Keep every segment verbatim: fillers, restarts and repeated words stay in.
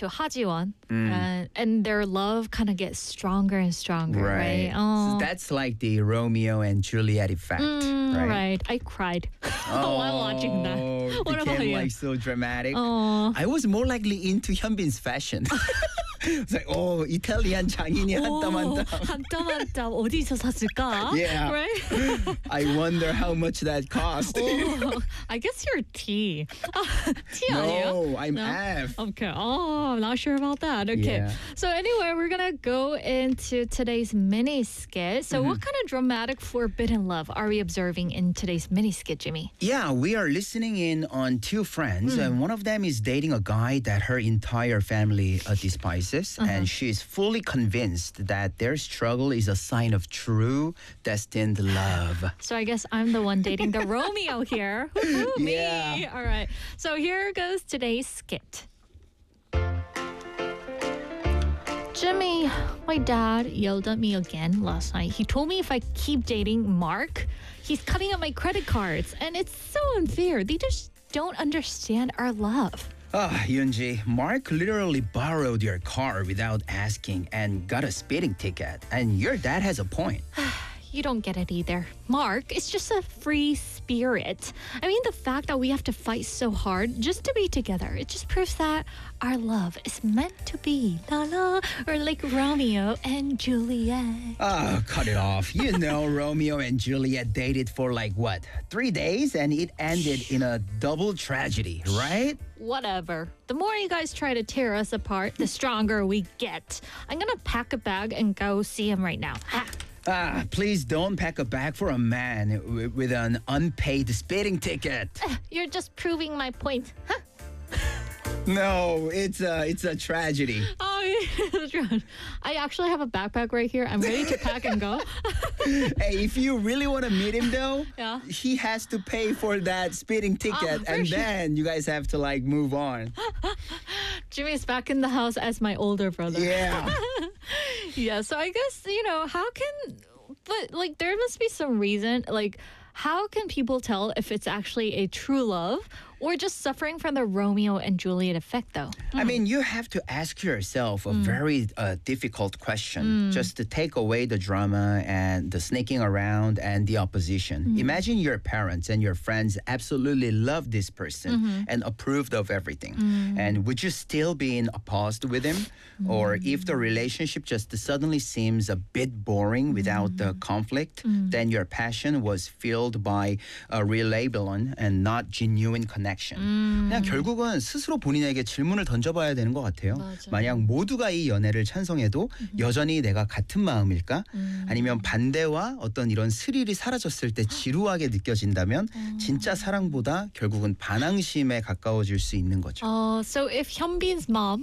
to 하지원, Mm. and, and their love kind of gets stronger and stronger, right? Right. Oh. So that's like the Romeo and Juliet effect, Mm, right? right. I cried while watching that. Oh, What about became you? like so dramatic. Oh. I was more likely into 현빈's fashion. It's like, oh, Italian 장인이 한 땀 한 땀. 한땀 한땀 어디서 샀을까? Yeah. Right? I wonder how much that cost. Oh, I guess you're T. T 아니에요? No, I'm No? F. Okay. Oh, I'm not sure about that. Okay. Yeah. So anyway, we're gonna go into today's mini skit. So Mm-hmm. what kind of dramatic forbidden love are we observing in today's mini skit, Jimmy? Yeah, we are listening in on two friends, and one of them is dating a guy that her entire family uh, despises, and she is fully convinced that their struggle is a sign of true, destined love. So I guess I'm the one dating the Romeo here. Woo-hoo, me. Yeah. All right. So here goes today's skit. Jimmy, my dad yelled at me again last night. He told me if I keep dating Mark, he's cutting up my credit cards. And it's so unfair. They just don't understand our love. Ah, Yoonji, Mark literally borrowed your car without asking and got a speeding ticket. And your dad has a point. You don't get it either. Mark is just a free spirit. I mean, the fact that we have to fight so hard just to be together, it just proves that our love is meant to be. La la, or like Romeo and Juliet. Oh, cut it off. You know Romeo and Juliet dated for like what, three days? And it ended in a double tragedy, right? Whatever. The more you guys try to tear us apart, the stronger we get. I'm gonna pack a bag and go see him right now. Ha. Ah, please don't pack a bag for a man w- with an unpaid speeding ticket. You're just proving my point. Huh? No, it's a, it's a tragedy. Oh, yeah. I actually have a backpack right here. I'm ready to pack and go. Hey, if you really want to meet him though, Yeah. he has to pay for that speeding ticket, for and sure. then you guys have to like move on. Jimmy's back in the house as my older brother. Yeah. Yeah, so I guess, you know, how can, but like there must be some reason, like how can people tell if it's actually a true love or just suffering from the Romeo and Juliet effect, though? I mean, you have to ask yourself a very uh, difficult question just to take away the drama and the sneaking around and the opposition. Imagine your parents and your friends absolutely love this person and approved of everything. And would you still be in opposed with him? Or if the relationship just suddenly seems a bit boring without the conflict, then your passion was filled by a relabelling and not genuine connection. 그냥 결국은 스스로 본인에게 질문을 던져봐야 되는 것 같아요. 맞아. 만약 모두가 이 연애를 찬성해도 여전히 내가 같은 마음일까? 아니면 반대와 어떤 이런 스릴이 사라졌을 때 지루하게 느껴진다면 진짜 사랑보다 결국은 반항심에 가까워질 수 있는 거죠. Uh, so if Hyunbin's mom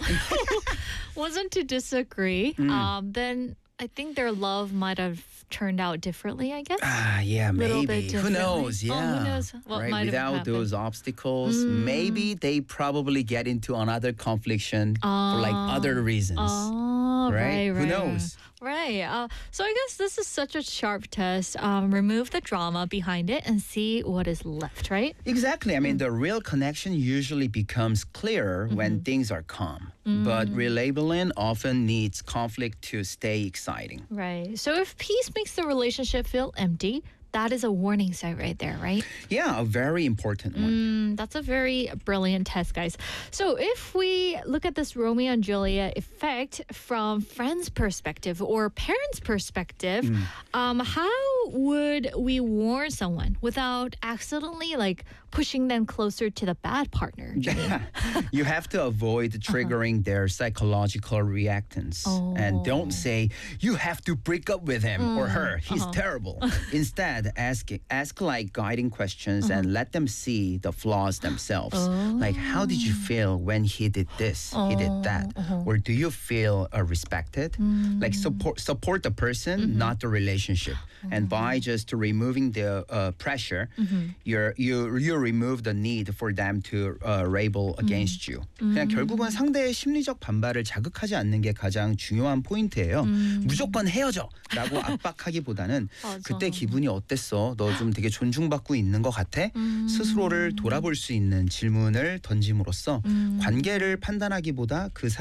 wasn't to disagree, um, then I think their love might have turned out differently, I guess. Ah, yeah, Little maybe. bit Who differently. knows? Oh, who Yeah. knows what right? might have Without happened. those obstacles, maybe they probably get into another confliction for like other reasons. Oh, right, Right? right. Who knows? Right. Uh, so I guess this is such a sharp test. Um, remove the drama behind it and see what is left, right? Exactly. I mean, the real connection usually becomes clearer when things are calm. But relabeling often needs conflict to stay exciting. Right. So if peace makes the relationship feel empty, that is a warning sign right there, right? Yeah, a very important one. Mm, that's a very brilliant test, guys. So if we look at this Romeo and Juliet effect from friends' perspective or parents' perspective, um, how would we warn someone without accidentally like pushing them closer to the bad partner? Jimmy? You have to avoid triggering their psychological reactance. And don't say, you have to break up with him or her. He's terrible. Instead, ask ask like guiding questions and let them see the flaws themselves. Like, how did you feel when he did this, he did that? Or do you feel uh, respected? Like support support the person, not the relationship. And by just removing the uh, pressure, you're, you you remove the need for them to uh, rebel against you. 그냥 결국은 상대의 심리적 반발을 자극하지 않는 게 가장 중요한 포인트예요. 무조건 헤어져라고 압박하기보다는 맞아. 그때 기분이 어땠어? 너 좀 되게 존중받고 있는 것 같아? 스스로를 돌아볼 수 있는 질문을 던짐으로써 관계를 판단하기보다 그